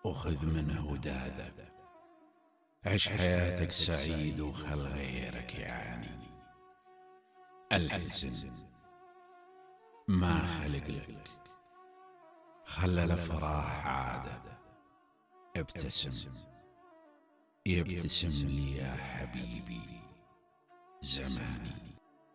وخذ منه وداده. عش حياتك سعيد وخل غيرك يعاني. الحزن ما خلق لك، خلى الافراح عاده. ابتسم، يبتسم لي يا حبيبي زماني.